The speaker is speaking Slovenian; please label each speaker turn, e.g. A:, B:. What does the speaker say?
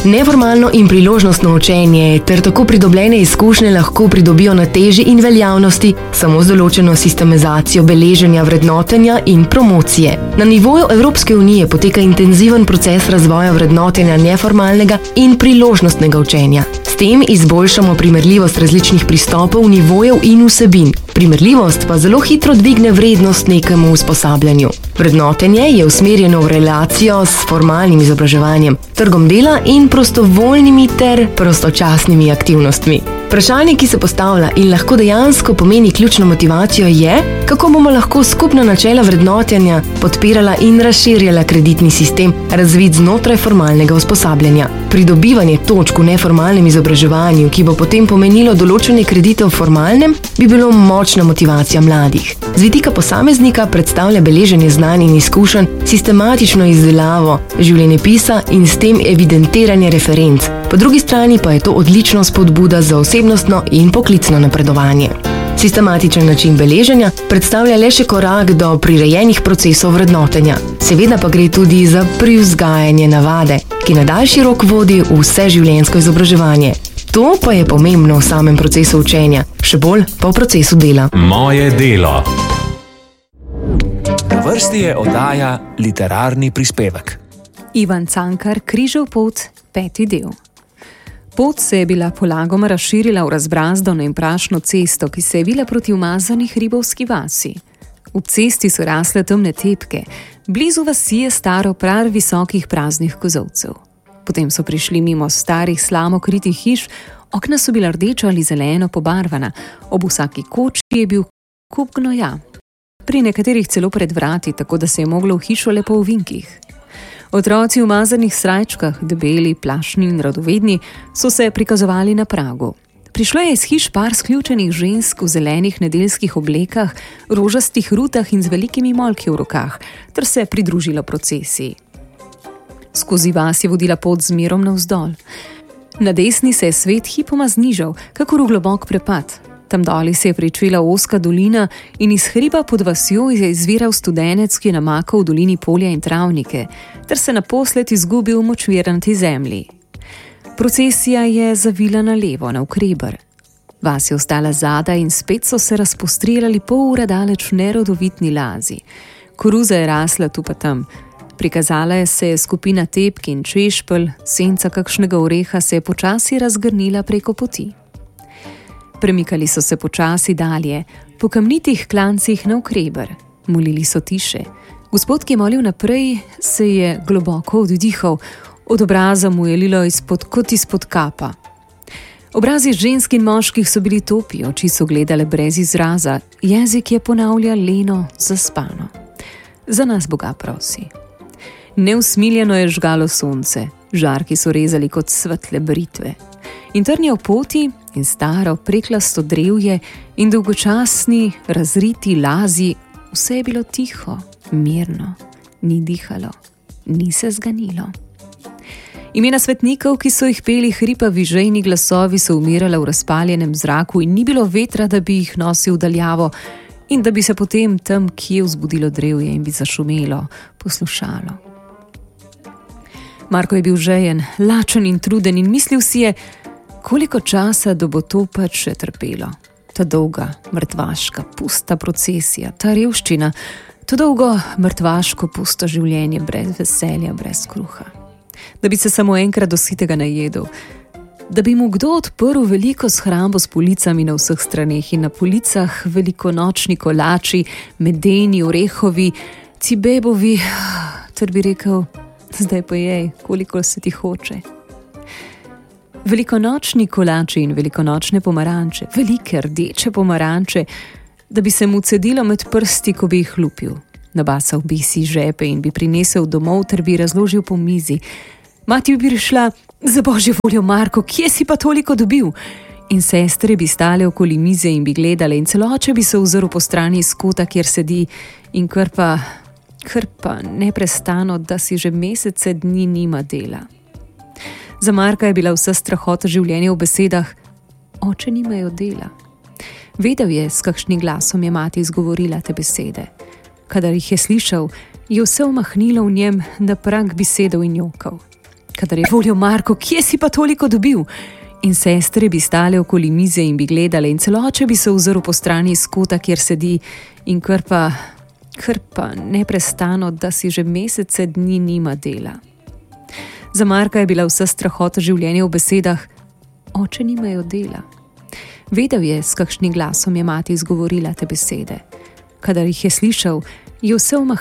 A: Neformalno in priložnostno učenje ter tako pridobljene izkušnje lahko pridobijo na teži in veljavnosti samo z določeno sistemizacijo beleženja, vrednotenja in promocije. Na nivoju Evropske unije poteka intenziven proces razvoja vrednotenja neformalnega in priložnostnega učenja. S tem izboljšamo primerljivost različnih pristopov, nivojev in vsebin. Primerljivost pa zelo hitro dvigne vrednost nekemu usposabljanju. Vrednotenje je usmerjeno v relacijo s formalnim izobraževanjem, trgom dela in prostovoljnimi ter prostočasnimi aktivnostmi. Vprašanje, ki se postavlja in lahko dejansko pomeni ključno motivacijo, je, kako bomo lahko skupna načela vrednotenja podpirala in razširjala kreditni sistem, razvit znotraj formalnega usposabljanja. Pridobivanje točk v neformalnem izobraževanju, ki bo potem pomenilo določanje kreditov v formalnem, bi bilo močna motivacija mladih. Z vidika posameznika predstavlja beleženje znanj in izkušenj sistematično izdelavo življenjepisa in s tem evidentiranje referenc. Po drugi strani pa je to odlična spodbuda za osebnostno in poklicno napredovanje. Sistematičen način beleženja predstavlja le še korak do prirejenih procesov vrednotenja. Seveda pa gre tudi za privzgajanje navade, ki na daljši rok vodi v vseživljenjsko izobraževanje. To pa je pomembno v samem procesu učenja, še bolj pa v procesu dela.
B: Moje delo. Na vrsti je oddaja Literarni prispevek.
C: Ivan Cankar, Križev pot, 5. del. Pot se je bila polagoma razširila v razbrazdano in prašno cesto, ki se je vila proti umazani hribovski vasi. Ob cesti so rasle temne tepke, blizu vasi je staro prav visokih praznih kozovcev. Potem so prišli mimo starih slamokritih hiš, okna so bila rdečo ali zeleno pobarvana, ob vsaki koči je bil kup gnoja. Pri nekaterih celo pred vrati, tako da se je moglo v hišo le po ovinkih. Otroci v umazanih srajčkah, debeli, plašni in radovedni, so se prikazovali na pragu. Prišlo je iz hiš par sključenih žensk v zelenih nedeljskih oblekah, rožastih rutah in z velikimi molki v rokah, ter se pridružilo procesiji. Skozi vas je vodila pot z mirom navzdol. Na desni se je svet hipoma znižal, kakor v globok prepad. Tam doli se je pričela ozka dolina in iz hriba pod vasjo je izviral studenec, ki je namakal v dolini polja in travnike, ter se naposled izgubil v močvirnati zemlji. Procesija je zavila na levo, na Ukreber. Vas je ostala zadaj in spet so se razpostrirali pol ura daleč nerodovitni lazi. Koruza je rasla tu pa tam. Prikazala se je skupina tepk in češpelj, senca kakšnega oreha se je počasi razgrnila preko poti. Premikali so se počasi dalje, po kamnitih klancih na Ukreber. Molili so tiše. Gospod, ki je molil naprej, se je globoko oddihal, od obraza mu je lilo kot izpod kapa. Obrazi žensk in moških so bili topi, oči so gledale brez izraza, jezik je ponavljal leno, zaspano. Za nas Boga prosi. Neusmiljeno je žgalo sonce, žarki so rezali kot svetle britve. In trnje v poti in staro preklasto drevje in dolgočasni razriti lazi, vse je bilo tiho, mirno, ni dihalo, ni se zganilo. Imena svetnikov, ki so jih peli hripavi žejni glasovi, so umirala v razpaljenem zraku in ni bilo vetra, da bi jih nosil daljavo in da bi se potem tam kje vzbudilo drevje in bi zašumelo, poslušalo. Marko je bil žejen, lačen in truden in mislil si je, koliko časa, da bo to pač še trpelo. Ta dolga, mrtvaška, pusta procesija, ta revščina, to dolgo, mrtvaško, pusto življenje brez veselja, brez kruha. Da bi se samo enkrat dositega najedel, da bi mu kdo odprl veliko shrambo s policami na vseh straneh in na policah velikonočni kolači, medeni, orehovi, cibebovi, ter bi rekel, zdaj pa jej, koliko se ti hoče. Velikonočni kolači in velikonočne pomaranče, velike rdeče pomaranče, da bi se mu cedilo med prsti, ko bi jih lupil. Nabasal bi si žepe in bi prinesel domov ter bi razložil po mizi. Mati bi prišla, za božjo voljo, Marko, kje si pa toliko dobil? In sestre bi stale okoli mize in bi gledale in celo oče bi se ozrl po strani iz kota, kjer sedi in kar pa neprestano, da si že mesece dni nima dela. Za Marka je bila vsa strahota življenja v besedah, oče nimajo dela. Vedel je, s kakšnim glasom je mati izgovorila te besede. Kadar jih je slišal, je vse omahnilo v njem, na prag bi sedel in jokal. kadar je volil Marko, kje si pa toliko dobil? In sestre bi stale okoli mize in bi gledale in celo oče bi se ozrl po strani iz kota, kjer sedi in kar pa neprestano, da si že mesece dni nima dela. Za Marka je bila vsa strahota življenja v besedah: oče, nimajo dela. Vedel je, s kakšnim glasom je mati izgovorila te besede. Kadar jih je slišal, je vse